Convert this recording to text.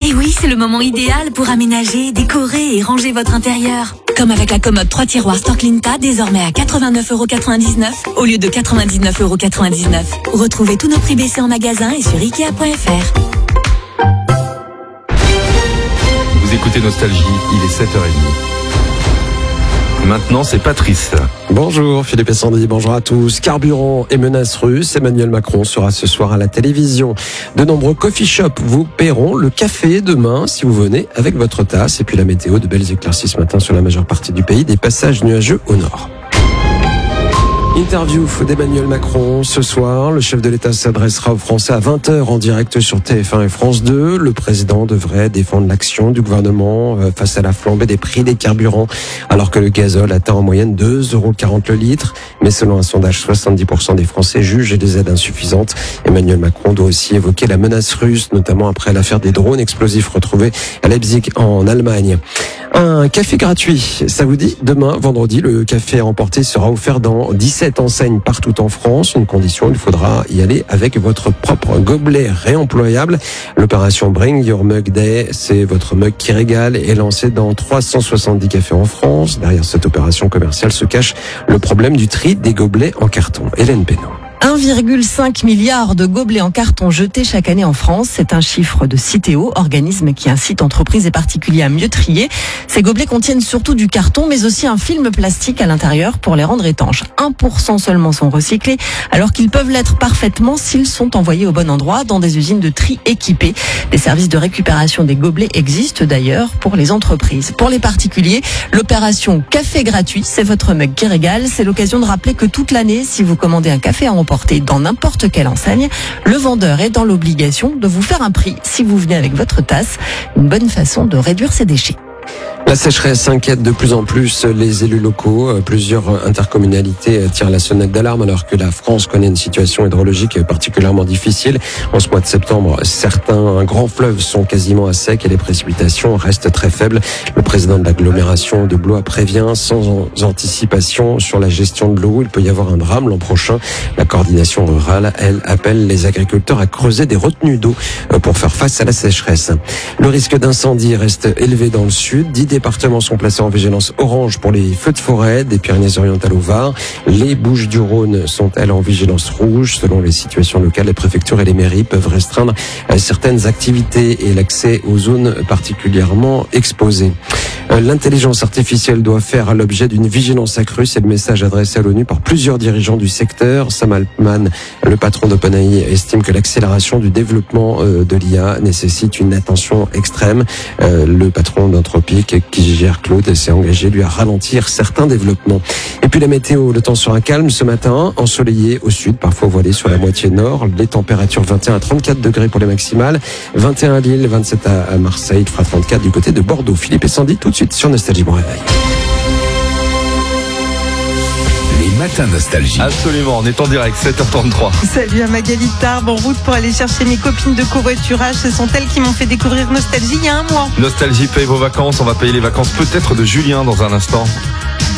Et oui, c'est le moment idéal pour aménager, décorer et ranger votre intérieur. Comme avec la commode 3 tiroirs Storklinka, désormais à 89,99€ au lieu de 99,99€. Retrouvez tous nos prix baissés en magasin et sur Ikea.fr. Vous écoutez Nostalgie, il est 7h30. Maintenant, c'est Patrice. Bonjour Philippe et Sandy, bonjour à tous. Carburant et menaces russes, Emmanuel Macron sera ce soir à la télévision. De nombreux coffee shops vous paieront le café demain si vous venez avec votre tasse. Et puis la météo, de belles éclaircies ce matin sur la majeure partie du pays, des passages nuageux au nord. Interview d'Emmanuel Macron ce soir. Le chef de l'État s'adressera aux Français à 20h en direct sur TF1 et France 2. Le président devrait défendre l'action du gouvernement face à la flambée des prix des carburants, alors que le gazole atteint en moyenne 2,40€ le litre. Mais selon un sondage, 70% des Français jugent les aides insuffisantes. Emmanuel Macron doit aussi évoquer la menace russe, notamment après l'affaire des drones explosifs retrouvés à Leipzig en Allemagne. Un café gratuit, ça vous dit? Demain, vendredi, le café à emporter sera offert dans 17 enseignes partout en France. Une condition, il faudra y aller avec votre propre gobelet réemployable. L'opération Bring Your Mug Day, c'est votre mug qui régale, est lancée dans 370 cafés en France. Derrière cette opération commerciale se cache le problème du tri des gobelets en carton. Hélène Pénaud. 1,5 milliard de gobelets en carton jetés chaque année en France. C'est un chiffre de Citeo, organisme qui incite entreprises et particuliers à mieux trier. Ces gobelets contiennent surtout du carton, mais aussi un film plastique à l'intérieur pour les rendre étanches. 1% seulement sont recyclés, alors qu'ils peuvent l'être parfaitement s'ils sont envoyés au bon endroit dans des usines de tri équipées. Des services de récupération des gobelets existent d'ailleurs pour les entreprises. Pour les particuliers, l'opération Café gratuit, c'est votre mug qui régale. C'est l'occasion de rappeler que toute l'année, si vous commandez un café à emporter dans n'importe quelle enseigne, le vendeur est dans l'obligation de vous faire un prix si vous venez avec votre tasse. Une bonne façon de réduire ses déchets. La sécheresse inquiète de plus en plus les élus locaux. Plusieurs intercommunalités tirent la sonnette d'alarme alors que la France connaît une situation hydrologique particulièrement difficile. En ce mois de septembre, certains grands fleuves sont quasiment à sec et les précipitations restent très faibles. Le président de l'agglomération de Blois prévient sans anticipation sur la gestion de l'eau. Il peut y avoir un drame l'an prochain. La coordination rurale, elle, appelle les agriculteurs à creuser des retenues d'eau pour faire face à la sécheresse. Le risque d'incendie reste élevé dans le sud. 10 départements sont placés en vigilance orange pour les feux de forêt, des Pyrénées-Orientales au Var. Les Bouches-du-Rhône sont, elles, en vigilance rouge. Selon les situations locales, les préfectures et les mairies peuvent restreindre certaines activités et l'accès aux zones particulièrement exposées. L'intelligence artificielle doit faire l'objet d'une vigilance accrue. C'est le message adressé à l'ONU par plusieurs dirigeants du secteur. Sam Altman, le patron d'OpenAI, estime que l'accélération du développement de l'IA nécessite une attention extrême. Le patron d'Anthropic, qui gère Claude, s'est engagé, lui, à ralentir certains développements. Et puis la météo, le temps sera calme ce matin, ensoleillé au sud, parfois voilé sur la moitié nord. Les températures 21 à 34 degrés pour les maximales, 21 à Lille, 27 à Marseille, il fera 34 du côté de Bordeaux. Philippe et Sandy, tout de suite sur Nostalgie, bon réveil. Les matins Nostalgie. Absolument, on est en direct, 7h33. Salut à Magali Tarbes, en route pour aller chercher mes copines de covoiturage. Ce sont elles qui m'ont fait découvrir Nostalgie il y a un mois. Nostalgie paye vos vacances, on va payer les vacances peut-être de Julien dans un instant.